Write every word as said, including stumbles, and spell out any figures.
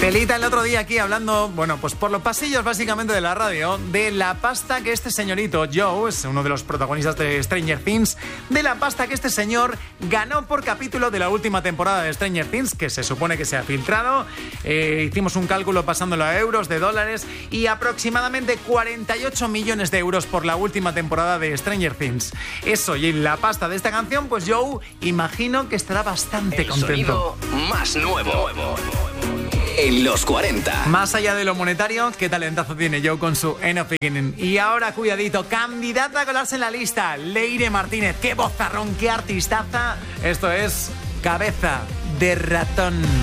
Telita el otro día aquí hablando, bueno, pues por los pasillos básicamente de la radio, de la pasta que este señorito, Joe, es uno de los protagonistas de Stranger Things, de la pasta que este señor ganó por capítulo de la última temporada de Stranger Things, que se supone que se ha filtrado. Eh, hicimos un cálculo pasándolo a euros, de dólares, y aproximadamente cuarenta y ocho millones de euros por la última temporada de Stranger Things. Eso, y la pasta de esta canción, pues Joe, imagino que estará bastante El contento. Sonido más nuevo. nuevo. En los cuarenta. Más allá de lo monetario, qué talentazo tiene Joe con su End of Beginning. Y ahora, cuidadito, candidata a colarse en la lista, Leire Martínez. Qué vozarrón, qué artistaza. Esto es Cabeza de Ratón.